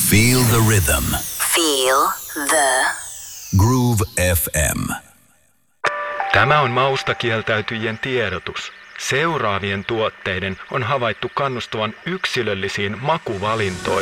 Feel the rhythm. Feel the Groove FM. Tämä on mausta kieltäytyjien tiedotus. Seuraavien tuotteiden on havaittu kannustavan yksilöllisiin makuvalintoihin.